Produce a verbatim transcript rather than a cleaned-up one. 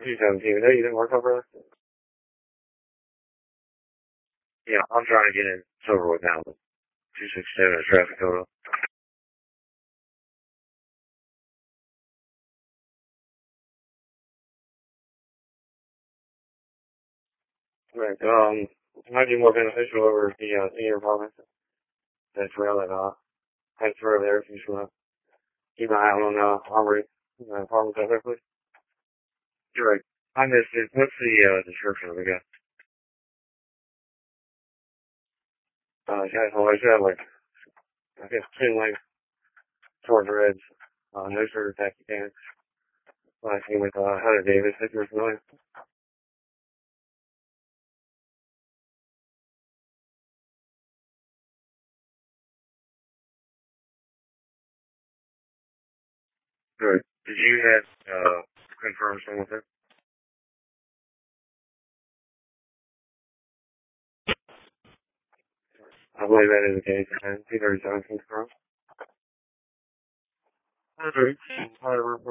two seventeen. No, you didn't work over there? Yeah, I'm trying to get in Silverwood now. two sixty-seven is traffic total. Right. Um, it might be more beneficial over the uh, senior apartment. That's rail that uh, head through there if you just want to keep an eye out on uh, Armory uh, apartments out there, please. You're right. I missed it. What's the uh, description of the guy? Uh, guys always have like, I guess, chin length towards reds. Uh, no sort of tacky pants. Last name with uh, Hunter Davis, if you're familiar. Good. Did you have uh, confirm someone with it? I believe that is the case. And Peter Johnson confirmed. Okay. All right,